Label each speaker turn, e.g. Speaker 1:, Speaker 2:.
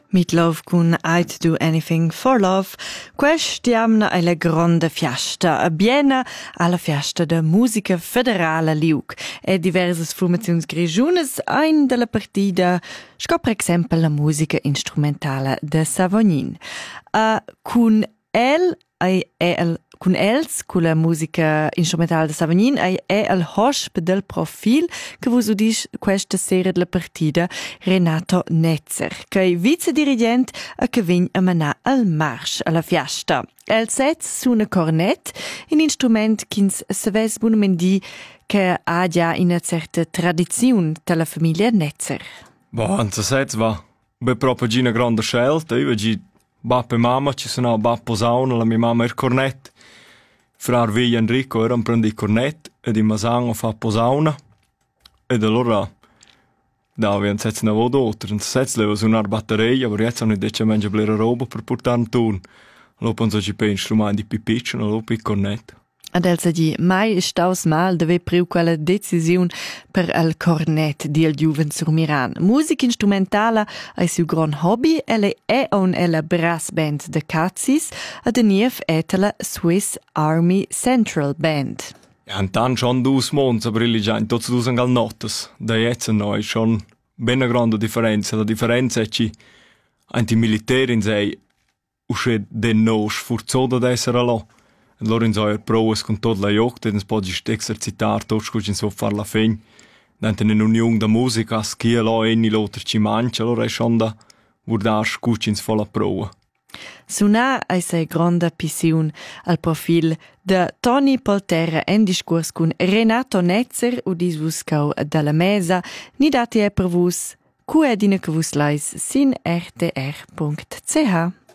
Speaker 1: Meat Loaf con I'd Do Anything for Love. Questiamna è la grande fiesta a Biena, alla fiesta da musica federale Liug. E diverse formazioni grigiunes ein della partida, sco per esempio la musica instrumentale de Savognin. Con la musica instrumentale de Savognin è il host del profil che vos udis questa sera della partita Renato Netzer, che è vicedirigente e che vegn a manà al marsch alla fiesta. El sez suona cornet, un instrument ch'ins saves buonamendi che ha già una certa tradizione della famiglia Netzer.
Speaker 2: Anza sez va, beh proprio una grande scelta, io vedi Bappa e mamma, ci sono Bappa Sauna, la mia mamma è cornet. Frar Viglia Enrico era prendi cornet ed in Masango fa posauna. Ed allora da vi ansetz na vodo otter, ansetz leva suonar batteria, aber jetzt hanno detto mangia blera roba per portare in turn. Allora penso ci per strumenti più piccoli, allora per cornet.
Speaker 1: Ad el sa di mai è staus mal deve priu quella decisione per il cornet di il giuven sur Miran. Musica instrumentale è suo gran hobby, elle è on la brass band de Katzis, ad nief è la Swiss Army Central Band.
Speaker 2: Ja, und dann schon dus mons, aber illi già in tots dus angal nottes. Da jetzt noi schon ben una grande differenza. La differenza è che anti militari in sei usce den nos forzoda d'essere là. E loro in sei provas con tot la jogt, ed in spoggi esercitar tot scuc in so far la fegn. Dante in union da musica, schia là eni l'otter ci mancia, allora è schon da vurdar scuc in fa la prova.
Speaker 1: Sunar è sei grande passione al profil de Tony Polterra en discurs con Renato Netzer u disvuscau dalla mesa, ni dati è per vus, cu è dina che vus lais sin rtr.ch.